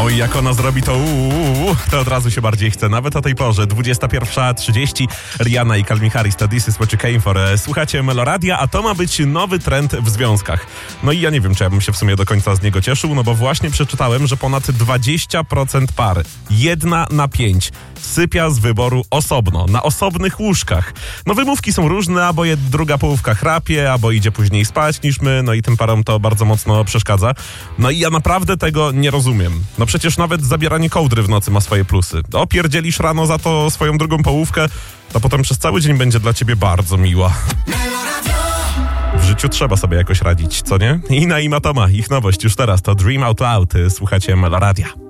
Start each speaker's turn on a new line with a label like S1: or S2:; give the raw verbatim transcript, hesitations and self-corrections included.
S1: No i jak ona zrobi to uuu, to od razu się bardziej chce. Nawet o tej porze, dwudziesta pierwsza trzydzieści, Rihanna i Calvin Harris, to This is what you came for. Słuchacie Meloradia, a to ma być nowy trend w związkach. No i ja nie wiem, czy ja bym się w sumie do końca z niego cieszył, no bo właśnie przeczytałem, że ponad dwadzieścia procent par, jedna na pięć, sypia z wyboru osobno, na osobnych łóżkach. No wymówki są różne, albo je druga połówka chrapie, albo idzie później spać niż my, no i tym parom to bardzo mocno przeszkadza. No i ja naprawdę tego nie rozumiem. No przecież nawet zabieranie kołdry w nocy ma swoje plusy. Opierdzielisz rano za to swoją drugą połówkę, to potem przez cały dzień będzie dla ciebie bardzo miła. W życiu trzeba sobie jakoś radzić, co nie? Ina i Matoma, ich nowość już teraz to Dream Out Loud. Słuchacie Meloradia.